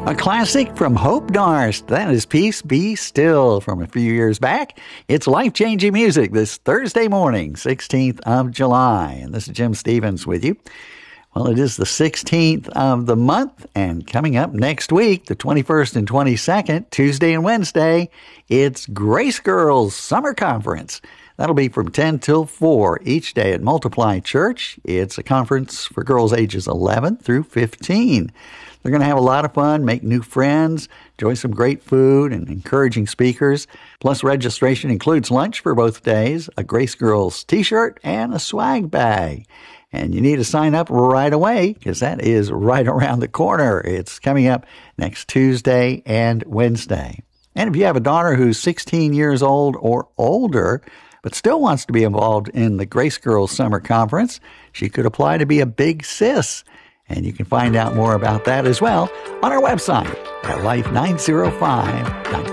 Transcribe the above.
A classic from Hope Darst. That is Peace Be Still from a few years back. It's life-changing music this Thursday morning, 16th of July. And this is Jim Stevens with you. Well, it is the 16th of the month, and coming up next week, the 21st and 22nd, Tuesday and Wednesday, it's Grace Girls Summer Conference. That'll be from 10 till 4 each day at Multiply Church. It's a conference for girls ages 11 through 15. They're going to have a lot of fun, make new friends, enjoy some great food and encouraging speakers. Plus, registration includes lunch for both days, a Grace Girls t-shirt, and a swag bag. And you need to sign up right away because that is right around the corner. It's coming up next Tuesday and Wednesday. And if you have a daughter who's 16 years old or older, but still wants to be involved in the Grace Girls Summer Conference, she could apply to be a big sis. And you can find out more about that as well on our website at life905.com.